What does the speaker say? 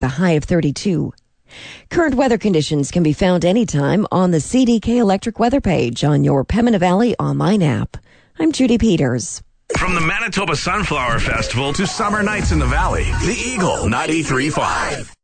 a high of 32. Current weather conditions can be found anytime on the CDK Electric weather page on your Pembina Valley online app. I'm Judy Peters. From the Manitoba Sunflower Festival to summer nights in the valley, the Eagle 93.5.